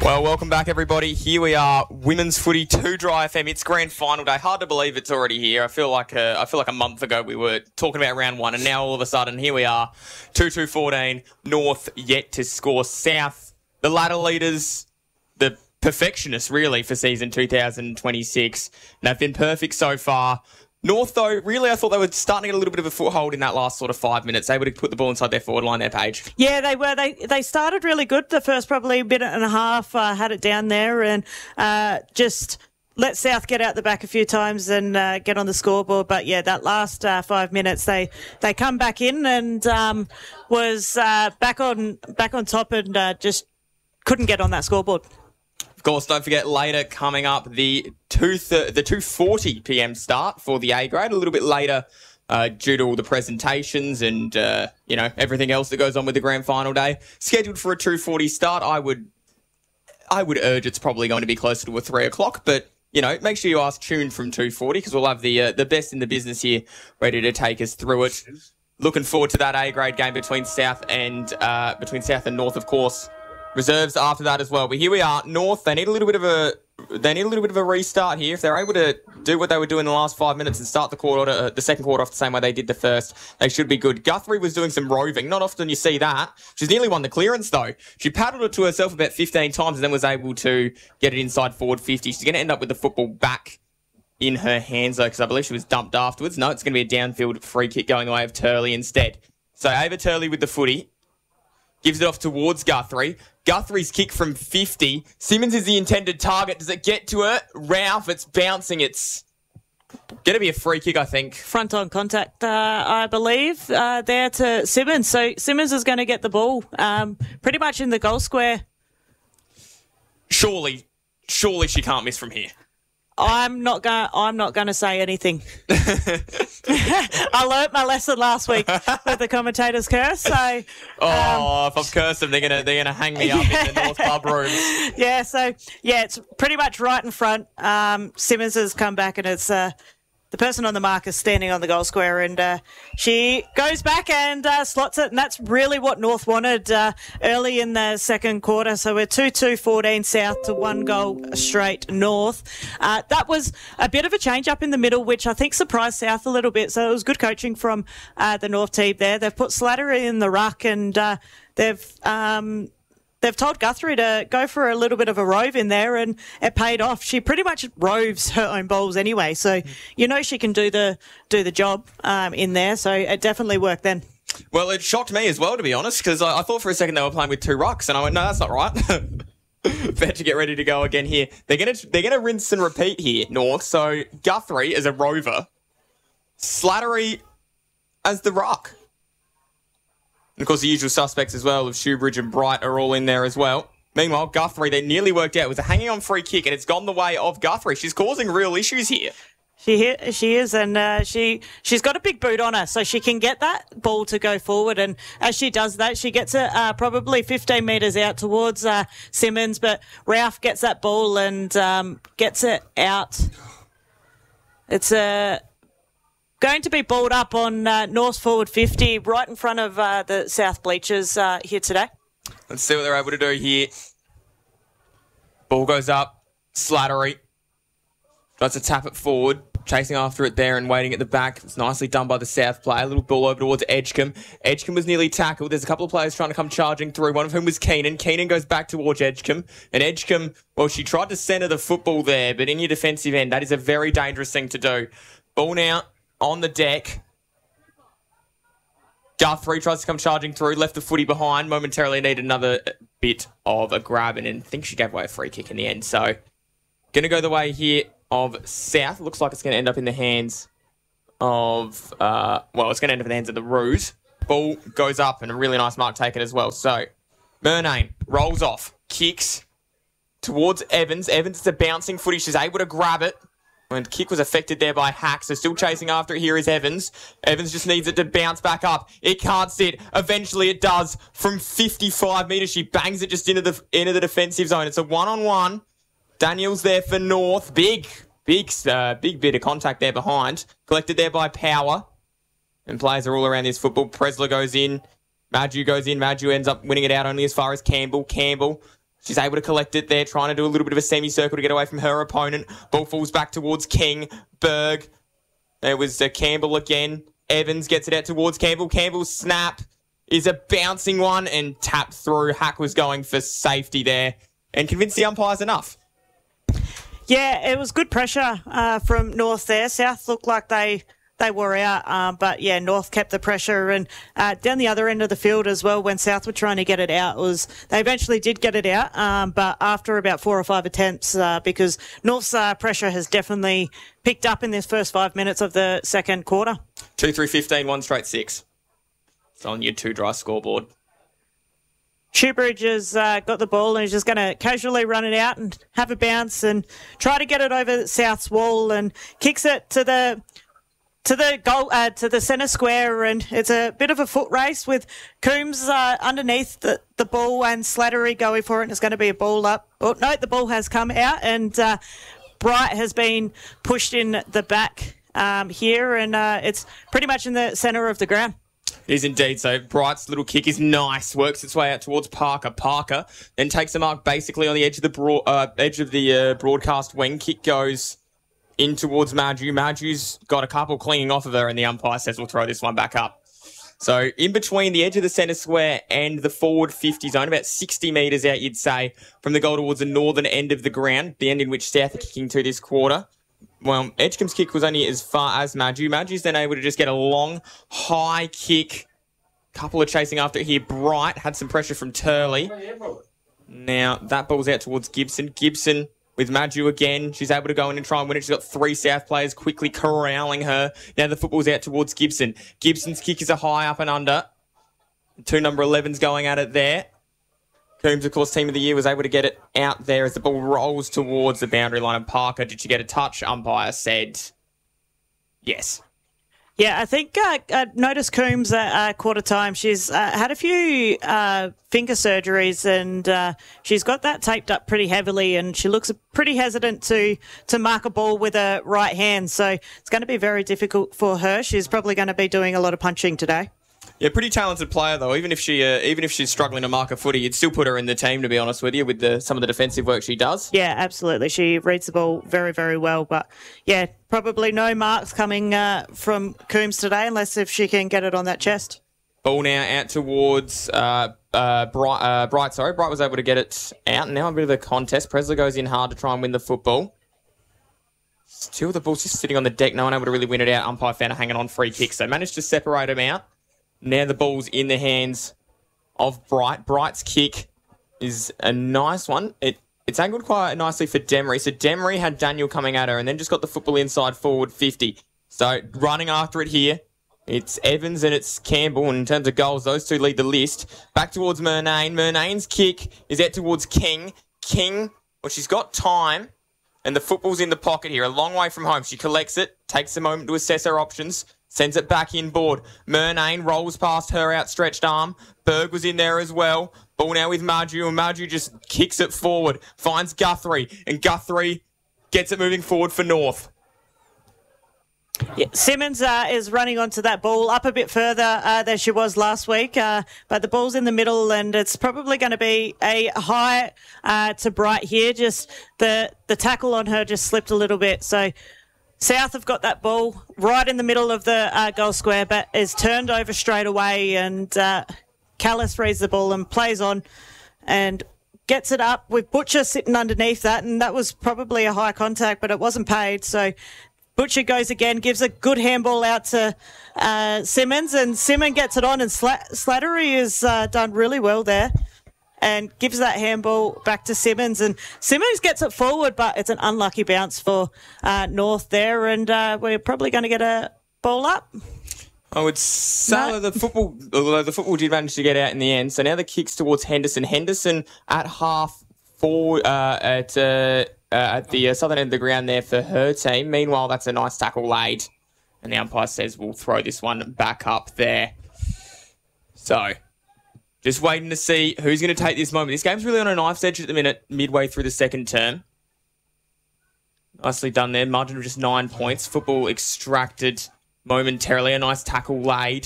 Well, welcome back, everybody. Here we are, Women's Footy 2 Dry FM. It's grand final day. Hard to believe it's already here. I feel like a month ago we were talking about round one, and now all of a sudden here we are, 2-2-14. North yet to score. South, the ladder leaders, the perfectionists really for season 2026. And they've been perfect so far. North, though, really, I thought they were starting to get a little bit of a foothold in that last sort of 5 minutes. They would have put the ball inside their forward line, their Page. Yeah, they were. They started really good. The first probably minute and a half had it down there and just let South get out the back a few times and get on the scoreboard. But, yeah, that last 5 minutes, they come back in and was back on top and just couldn't get on that scoreboard. Of course, don't forget later coming up the 2:40 p.m. start for the A grade. A little bit later due to all the presentations and everything else that goes on with the grand final day. Scheduled for a 2:40 start. I would urge it's probably going to be closer to a 3 o'clock, but make sure you ask Tune from 2:40 because we'll have the best in the business here ready to take us through it. Looking forward to that A grade game between South and North, of course. Reserves after that as well. But here we are, North. They need a little bit of a restart here. If they're able to do what they were doing in the last 5 minutes and start the second quarter off the same way they did the first, they should be good. Guthrie was doing some roving. Not often you see that. She's nearly won the clearance though. She paddled it to herself about 15 times and then was able to get it inside forward 50. She's going to end up with the football back in her hands though, because I believe she was dumped afterwards. No, it's going to be a downfield free kick going away of Turley instead. So Ava Turley with the footy. Gives it off towards Guthrie. Guthrie's kick from 50. Simmons is the intended target. Does it get to her? Ralph, it's bouncing. It's going to be a free kick, I think. Front on contact, I believe, there to Simmons. So Simmons is going to get the ball pretty much in the goal square. Surely she can't miss from here. I'm not going to say anything. I learnt my lesson last week with the commentator's curse. So, if I've cursed them, they're gonna hang me up in the North Pub rooms. Yeah. So it's pretty much right in front. Simmons has come back, and it's the person on the mark is standing on the goal square, and she goes back and slots it, and that's really what North wanted early in the second quarter. So we're 2-2-14 South to 1 goal straight North. That was a bit of a change up in the middle, which I think surprised South a little bit. So it was good coaching from the North team there. They've put Slattery in the ruck, and they've told Guthrie to go for a little bit of a rove in there, and it paid off. She pretty much roves her own balls anyway, so she can do the job in there. So it definitely worked then. Well, it shocked me as well, to be honest, because I thought for a second they were playing with 2 rucks, and I went, no, that's not right. Better to get ready to go again here. They're gonna rinse and repeat here, North. So Guthrie as a rover, Slattery as the ruck. And, of course, the usual suspects as well of Shoebridge and Bright are all in there as well. Meanwhile, Guthrie, they nearly worked out. It was a hanging-on free kick, and it's gone the way of Guthrie. She's causing real issues here. She is, and she's got a big boot on her, so she can get that ball to go forward. And as she does that, she gets it probably 15 metres out towards Simmons, but Ralph gets that ball and gets it out. It's going to be balled up on North forward 50, right in front of the South bleachers here today. Let's see what they're able to do here. Ball goes up. Slattery tries to tap it forward, chasing after it there and waiting at the back. It's nicely done by the South player. A little ball over towards Edgecombe. Edgecombe was nearly tackled. There's a couple of players trying to come charging through, one of whom was Keenan. Keenan goes back towards Edgecombe. And Edgecombe, well, she tried to centre the football there, but in your defensive end, that is a very dangerous thing to do. Ball now on the deck. Guthrie tries to come charging through, left the footy behind, momentarily needed another bit of a grab, and I think she gave away a free kick in the end. So, going to go the way here of South. Looks like it's going to end up in the hands of, it's going to end up in the hands of the Roos. Ball goes up, and a really nice mark taken as well. So, Murnane rolls off, kicks towards Evans. Evans is a bouncing footy. She's able to grab it. And kick was affected there by Hack, so still chasing after it. Here is Evans. Evans just needs it to bounce back up. It can't sit. Eventually it does. From 55 metres, she bangs it just into the defensive zone. It's a one-on-one. Daniels there for North. Big bit of contact there behind. Collected there by Power. And players are all around this football. Presler goes in. Madju goes in. Madju ends up winning it out only as far as Campbell. Campbell She's able to collect it there, trying to do a little bit of a semicircle to get away from her opponent. Ball falls back towards King. Berg. There was Campbell again. Evans gets it out towards Campbell. Campbell's snap is a bouncing one and tapped through. Hack was going for safety there and convinced the umpires enough. Yeah, it was good pressure from North there. South looked like they were out, but yeah, North kept the pressure. And down the other end of the field as well, when South were trying to get it out, they eventually did get it out, but after about 4 or 5 attempts, because North's pressure has definitely picked up in this first 5 minutes of the second quarter. 2-3-15, 1 straight 6. It's on your 2 dry scoreboard. Shoebridge has got the ball and he's just going to casually run it out and have a bounce and try to get it over South's wall and kicks it to the goal, to the centre square, and it's a bit of a foot race with Coombs underneath the ball and Slattery going for it, and it's going to be a ball up. Oh, no, the ball has come out, and Bright has been pushed in the back here, and it's pretty much in the centre of the ground. It is indeed. So Bright's little kick is nice. Works its way out towards Parker. Parker then takes a mark basically on the edge of the broadcast wing. Kick goes in towards Maju. Maju's got a couple clinging off of her, and the umpire says we'll throw this one back up. So in between the edge of the centre square and the forward 50 zone, about 60 metres out, you'd say, from the goal towards the northern end of the ground, the end in which South are kicking to this quarter. Well, Edgecombe's kick was only as far as Maju. Maju's then able to just get a long, high kick. Couple of chasing after it here. Bright had some pressure from Turley. Now, that ball's out towards Gibson. Gibson with Maju again. She's able to go in and try and win it. She's got 3 South players quickly corralling her. Now the football's out towards Gibson. Gibson's kick is a high up and under. 2 number 11s going at it there. Coombs, of course, Team of the Year, was able to get it out there as the ball rolls towards the boundary line of Parker. Did she get a touch? Umpire said yes. Yeah, I think I noticed Coombs at quarter time. She's had a few finger surgeries, and she's got that taped up pretty heavily, and she looks pretty hesitant to mark a ball with her right hand. So it's going to be very difficult for her. She's probably going to be doing a lot of punching today. Yeah, pretty talented player though. Even if she's struggling to mark a footy, you'd still put her in the team, to be honest with you, with some of the defensive work she does. Yeah, absolutely. She reads the ball very, very well. But yeah, probably no marks coming from Coombs today, unless if she can get it on that chest. Ball now out towards Bright. Bright was able to get it out. Now a bit of a contest. Presler goes in hard to try and win the football. Still, the ball's just sitting on the deck. No one able to really win it out. Umpire found a hanging on free kick, so managed to separate them out. Now the ball's in the hands of Bright. Bright's kick is a nice one. It's angled quite nicely for Demery. So Demery had Daniel coming at her and then just got the football inside forward 50. So running after it here, it's Evans and it's Campbell. And in terms of goals, those two lead the list. Back towards Murnane. Murnane's kick is out towards King. King, well, she's got time. And the football's in the pocket here, a long way from home. She collects it, takes a moment to assess her options. Sends it back inboard. Murnane rolls past her outstretched arm. Berg was in there as well. Ball now with Maju, and Maju just kicks it forward. Finds Guthrie, and Guthrie gets it moving forward for North. Yeah, Simmons is running onto that ball up a bit further than she was last week, but the ball's in the middle, and it's probably going to be a high to Bright here. Just the tackle on her just slipped a little bit, so South have got that ball right in the middle of the goal square, but is turned over straight away, and Callis reads the ball and plays on and gets it up with Butcher sitting underneath that, and that was probably a high contact, but it wasn't paid. So Butcher goes again, gives a good handball out to Simmons, and Simmons gets it on, and Slattery has done really well there and gives that handball back to Simmons. And Simmons gets it forward, but it's an unlucky bounce for North there, and we're probably going to get a ball up. I would say although the football did manage to get out in the end. So now the kick's towards Henderson. Henderson at half forward at the southern end of the ground there for her team. Meanwhile, that's a nice tackle laid. And the umpire says we'll throw this one back up there. So just waiting to see who's going to take this moment. This game's really on a knife's edge at the minute, midway through the second term. Nicely done there. Margin of just 9 points. Football extracted momentarily. A nice tackle laid.